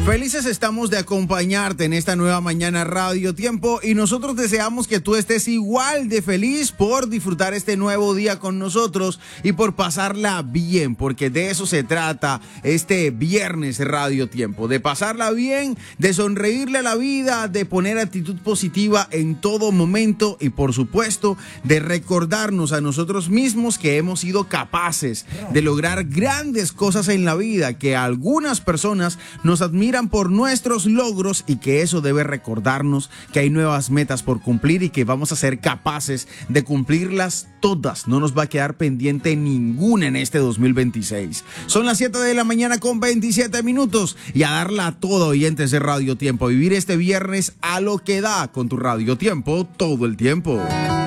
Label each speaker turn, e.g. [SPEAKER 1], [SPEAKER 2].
[SPEAKER 1] Felices estamos de acompañarte en esta nueva mañana Radio Tiempo y nosotros deseamos que tú estés igual de feliz por disfrutar este nuevo día con nosotros y por pasarla bien, porque de eso se trata este viernes Radio Tiempo, de pasarla bien, de sonreírle a la vida, de poner actitud positiva en todo momento y por supuesto de recordarnos a nosotros mismos que hemos sido capaces de lograr grandes cosas en la vida, que algunas personas nos admiran por nuestros logros y que eso debe recordarnos que hay nuevas metas por cumplir y que vamos a ser capaces de cumplirlas todas. No nos va a quedar pendiente ninguna en este 2026. Son las 7 de la mañana con 27 minutos y a darla a todo, oyentes de Radio Tiempo, a vivir este viernes a lo que da con tu Radio Tiempo todo el tiempo.